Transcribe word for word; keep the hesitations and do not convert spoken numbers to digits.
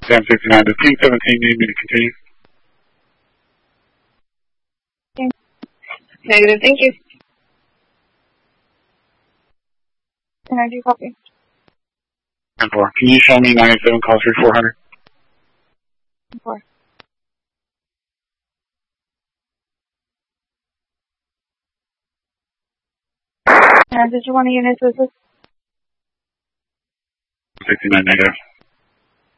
Sam sixty-nine to T seventeen, need me to continue? Negative, thank you. Can I do copy? ten four. Can you show me ninety-seven, call three four hundred? ten four. And did you want a unit to assist? sixty-nine negative.